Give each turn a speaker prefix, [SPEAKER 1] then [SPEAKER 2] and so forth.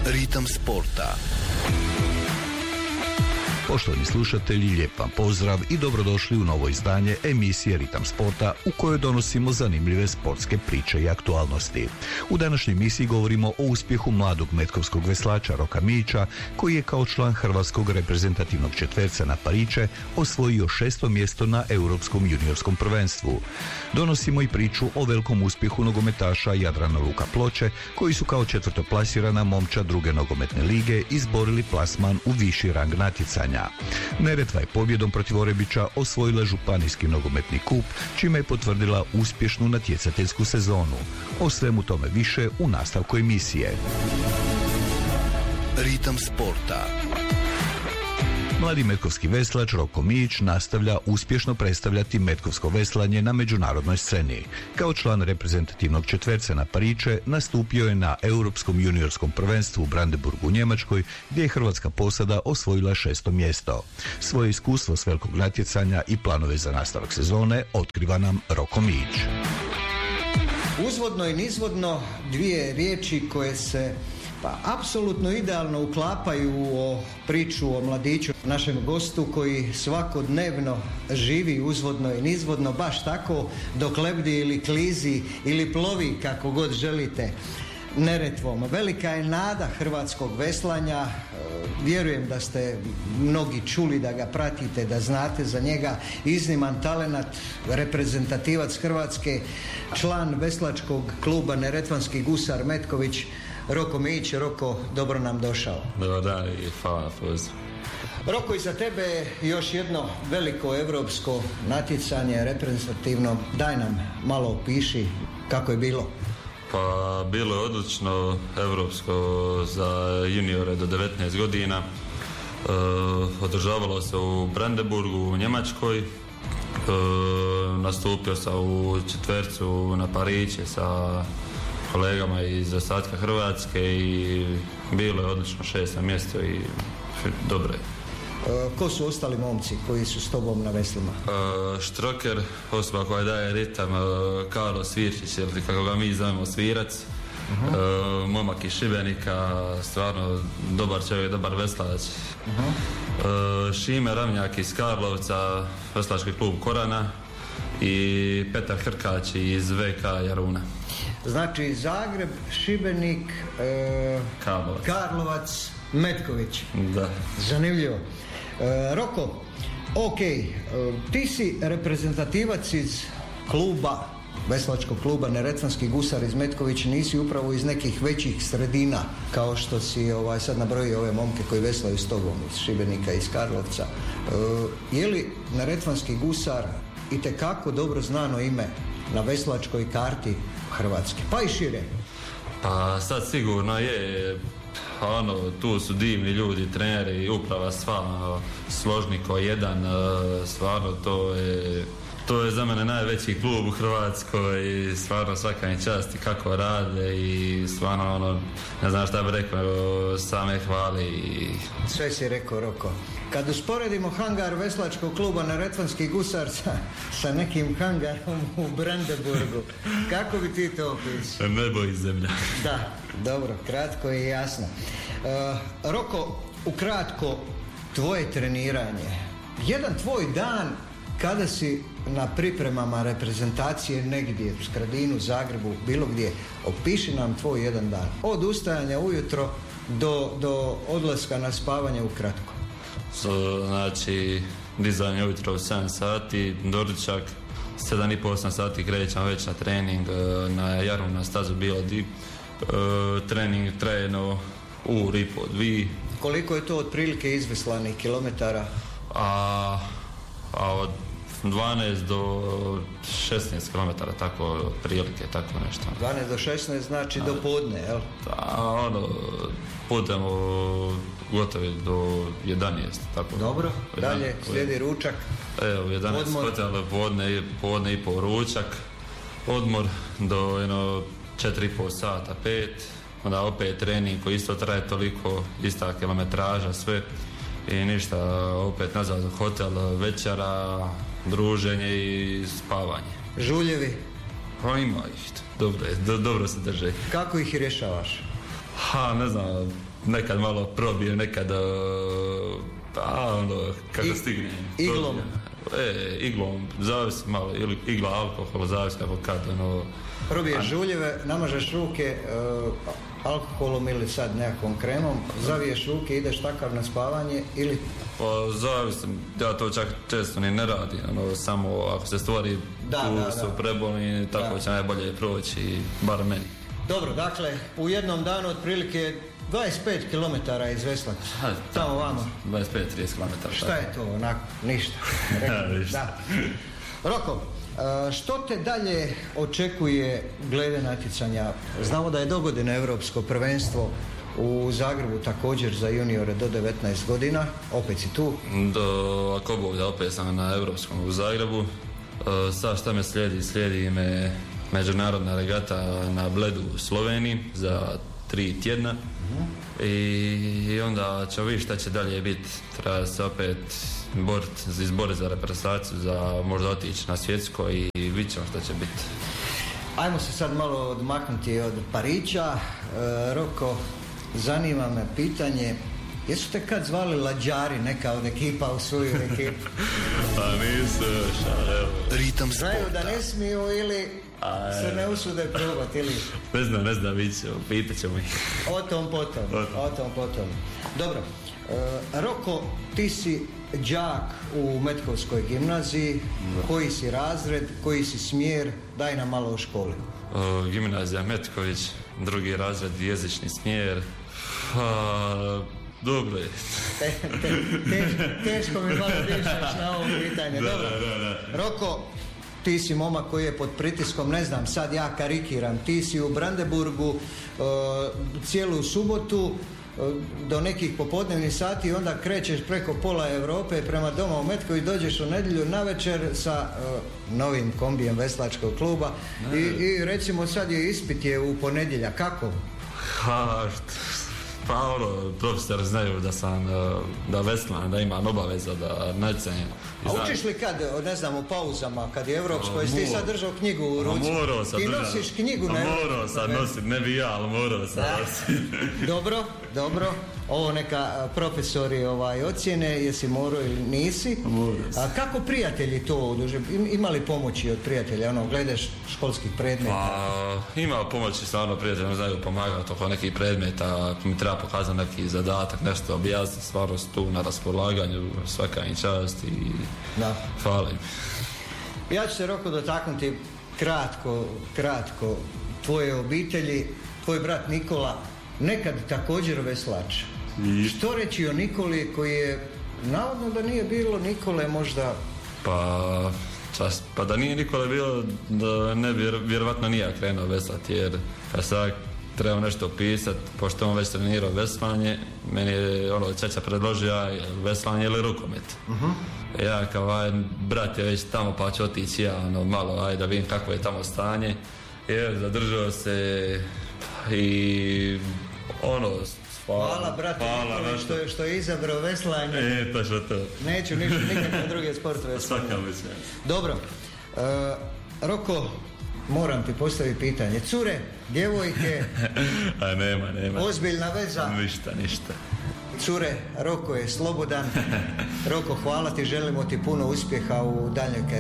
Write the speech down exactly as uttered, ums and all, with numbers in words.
[SPEAKER 1] Ritam sporta.
[SPEAKER 2] Poštovani slušatelji, lijep vam pozdrav i dobrodošli u novo izdanje emisije Ritam sporta u kojoj donosimo zanimljive sportske priče i aktualnosti. U današnjoj emisiji govorimo o uspjehu mladog metkovskog veslača Roka Mijića, koji je kao član hrvatskog reprezentativnog četverca na Pariće osvojio šesto mjesto na Europskom juniorskom prvenstvu. Donosimo i priču o velikom uspjehu nogometaša Jadrana Luka Ploče, koji su kao četvrtoplasirana momčad druge nogometne lige izborili plasman u viši rang natjecanja. Neretva je pobjedom protiv Orebića osvojila županijski nogometni kup, čime je potvrdila uspješnu natjecateljsku sezonu. O svemu tome više u nastavku emisije.
[SPEAKER 1] Ritam sporta.
[SPEAKER 2] Mladi metkovski veslač Roko Mijić nastavlja uspješno predstavljati metkovsko veslanje na međunarodnoj sceni. Kao član reprezentativnog četverca na Pariće nastupio je na Europskom juniorskom prvenstvu u Brandenburgu u Njemačkoj, gdje je hrvatska posada osvojila šesto mjesto. Svoje iskustvo s velikog natjecanja i planove za nastavak sezone otkriva nam Roko Mijić.
[SPEAKER 3] Uzvodno i nizvodno, dvije riječi koje se pa apsolutno idealno uklapaju o priču o mladiću, našem gostu koji svakodnevno živi uzvodno i nizvodno baš tako dok lebdi ili klizi ili plovi kako god želite Neretvom. Velika je nada hrvatskog veslanja, vjerujem da ste mnogi čuli, da ga pratite, da znate za njega. Izniman talenat, reprezentativac Hrvatske, član veslačkog kluba Neretvanski gusar Metković, Roko Mijić. Roko, dobro nam došao.
[SPEAKER 4] Dobar dan i hvala na pozivu.
[SPEAKER 3] Roko, iza tebe je još jedno veliko europsko natjecanje reprezentativno. Daj nam malo opiši kako je bilo.
[SPEAKER 4] Pa bilo je odlično, europsko za juniore do devetnaest godina. E, održavalo se u Brandenburgu u Njemačkoj. E, nastupio sam u četvercu na Pariće sa kolegama iz ostatka Hrvatske i bilo je odlično šesto mjesto i dobro je.
[SPEAKER 3] E, ko su ostali momci koji su s tobom na veslima?
[SPEAKER 4] E, Štroker, osoba koja daje ritam, e, Karlo Svirčić, ili kako ga mi zovemo Svirac, uh-huh. e, momak iz Šibenika, stvarno dobar čovjek, dobar veslač. Uh-huh. E, Šime Ramnjak iz Karlovca, veslački klub Korana, i Petar Hrkać iz V K Jaruna.
[SPEAKER 3] Znači Zagreb, Šibenik, e,
[SPEAKER 4] Karlovac.
[SPEAKER 3] Karlovac, Metković.
[SPEAKER 4] Da.
[SPEAKER 3] Zanimljivo. E, Roko, ok, e, ti si reprezentativac iz kluba, veslačkog kluba Neretvanski gusar iz Metkovića, nisi upravo iz nekih većih sredina, kao što si ovaj, sad nabrojio ove momke koji veslaju s tobom, iz Šibenika, iz Karlovca. E, je li Neretvanski gusar itekako dobro znano ime na veslačkoj karti Hrvatske, pa i šire?
[SPEAKER 4] Pa sad sigurno je, ono, tu su divni ljudi, treneri, uprava sva, ono, složni ko jedan, stvarno to je, to je za mene najveći klub u Hrvatskoj i stvarno svaka im čast i kako rade i stvarno, ono, ne znam šta bih rekao, same hvali i...
[SPEAKER 3] Sve si rekao, Roko. Kad usporedimo hangar veslačkog kluba Neretvanski gusar sa, sa nekim hangarom u Brandenburgu, kako bi ti to opisao?
[SPEAKER 4] Nebo i zemlja.
[SPEAKER 3] Da, dobro, kratko i jasno. Uh, Roko, ukratko, tvoje treniranje. Jedan tvoj dan kada si na pripremama reprezentacije negdje u Skradinu, Zagrebu, bilo gdje, opiši nam tvoj jedan dan. Od ustajanja ujutro do, do odlaska na spavanje ukratko.
[SPEAKER 4] So, znači, dizanje ujutro u sedam sati, doručak, sedam i pol osam sati krećem već na trening, na Jarun, na stazu bio dip. E, trening trajeno ur i po dvi.
[SPEAKER 3] Koliko je to otprilike izveslanih kilometara?
[SPEAKER 4] A, a od dvanaest do šesnaest kilometara, tako prilike, tako nešto.
[SPEAKER 3] dvanaest do šesnaest znači a, do podne, jel?
[SPEAKER 4] Da, ono, putemo gotovi do jedanaest, tako.
[SPEAKER 3] Dobro, dalje slijedi ručak.
[SPEAKER 4] Evo, jedanaest hotela, podne, podne i po ručak, odmor do jedno četiri i pol sata, pet, onda opet trening koji isto traje toliko, ista kilometraža, sve. I ništa, opet nazad u hotel, večera, druženje i spavanje.
[SPEAKER 3] Žuljevi?
[SPEAKER 4] Pa ima ih, dobro, do, dobro se drže.
[SPEAKER 3] Kako ih rješavaš?
[SPEAKER 4] Ha, ne znam, nekad malo probijem, nekad pa ono, kako I, stigne.
[SPEAKER 3] Iglom?
[SPEAKER 4] E, iglom, zavisi malo, ili igla alkohola, zavisi kako kad, ono...
[SPEAKER 3] Probiješ žuljeve, namažeš ruke uh, alkoholom ili sad nekakvom kremom, zaviješ ruke, ideš takav na spavanje ili...
[SPEAKER 4] Pa zavisi, ja to čak često ni ne radim, ono, samo ako se stvori
[SPEAKER 3] da,
[SPEAKER 4] tu
[SPEAKER 3] da,
[SPEAKER 4] su
[SPEAKER 3] da.
[SPEAKER 4] prebolni, tako da. Će najbolje proći, bar meni.
[SPEAKER 3] Dobro, dakle, u jednom danu otprilike dvadeset pet kilometara iz Veslaca, tamo vamo.
[SPEAKER 4] dvadeset pet do trideset kilometara.
[SPEAKER 3] Šta je to, onako, ništa. Da. Roko, što te dalje očekuje glede natjecanja? Znamo da je dogodine Europsko prvenstvo u Zagrebu također za juniore do devetnaest godina, opet si tu.
[SPEAKER 4] Do, ako Bog da, opet sam na Europskom u Zagrebu. Sad šta me slijedi? Slijedi me međunarodna regata na Bledu u Sloveniji za tri tjedna. Uh-huh. I onda ćemo vidjeti šta će dalje biti. Treba se opet boriti, izboriti za reprezentaciju, za možda otići na svjetsko i vidjet ćemo šta će biti.
[SPEAKER 3] Ajmo se sad malo odmaknuti od Parića. E, Roko, zanima me pitanje, jesu te kad zvali lađari, neka od ekipa u svoju ekipu?
[SPEAKER 4] Pa nisu još, ali evo.
[SPEAKER 1] Ritam sporta.
[SPEAKER 3] Znaju da ne smiju ili A, se ne usude probati ili...
[SPEAKER 4] Ne znam, ne znam, vidit ćemo, pitat ćemo ih.
[SPEAKER 3] O tom potom, o tom potom. Dobro, e, Roko, ti si đak u Metkovskoj gimnaziji, da. Koji si razred, koji si smjer, daj nam malo o školi.
[SPEAKER 4] O, gimnazija Metković, drugi razred, jezični smjer. A, dobro je.
[SPEAKER 3] te, te, teš, teško mi malo dišaš na ovo pitanje.
[SPEAKER 4] Da,
[SPEAKER 3] dobro.
[SPEAKER 4] Da, da.
[SPEAKER 3] Roko, ti si momak koji je pod pritiskom, ne znam, sad ja karikiram, ti si u Brandeburgu uh, cijelu subotu do nekih popodnevnih sati i onda krećeš preko pola Europe prema doma u Metkovi, dođeš u nedjelju navečer sa uh, novim kombijem veslačkog kluba i, i recimo sad je ispit je u ponedjeljak, kako?
[SPEAKER 4] Ha, pa ono, profesor znaju da sam da veslam, da imam obaveza da natjecanje.
[SPEAKER 3] A učiš li kad, ne znam, u pauzama, kad je evropsko, jesi ti sad držao knjigu u ruci?
[SPEAKER 4] Morao sam
[SPEAKER 3] ti
[SPEAKER 4] držao.
[SPEAKER 3] Nosiš knjigu na evropsko?
[SPEAKER 4] Morao sam nosit, ne bi ja, ali morao sam nosit.
[SPEAKER 3] Dobro, dobro. Ovo neka profesori ovaj, ocjene, jesi morao ili nisi. A kako prijatelji to oduže? Ima li pomoći od prijatelja, ono, gledaš školskih predmeta?
[SPEAKER 4] Pa, ima pomoći, stvarno prijatelji znaju pomagati oko nekih predmeta, ako mi treba pokazati neki zadatak, nešto objasniti, stvarno su tu na raspolaganju, svaka im čast i
[SPEAKER 3] da.
[SPEAKER 4] Hvala im.
[SPEAKER 3] Ja ću se, Roko, dotaknuti kratko, kratko tvoje obitelji. Tvoj brat Nikola, nekad također veslač. I... Što reći o Nikoli koji je, navodno da nije bilo Nikole možda...
[SPEAKER 4] Pa, čas, pa da nije Nikole bilo, da ne bi vjerovatno nije krenuo veslati, jer kad sad trebao nešto pisati, pošto on već trenirao veslanje, meni je ono čača predložio veslanje ili rukomet. Uh-huh. Ja kao, aj, brat je već tamo pa ću otići ja, ono, malo, aj da vidim kako je tamo stanje. I zadržao se i ono... Hvala,
[SPEAKER 3] hvala brate, hvala, što, je, što je izabrao veslanje.
[SPEAKER 4] E, to što to.
[SPEAKER 3] Neću ništa, nikakve druge sportove.
[SPEAKER 4] Svaka mislim.
[SPEAKER 3] Dobro. Uh, Roko, moram ti postaviti pitanje. Cure, djevojke...
[SPEAKER 4] A nema, nema.
[SPEAKER 3] Ozbiljna veza?
[SPEAKER 4] Ništa, ništa.
[SPEAKER 3] Cure, Roko je slobodan. Roko, hvala ti, želimo ti puno uspjeha u daljnjoj karijeri.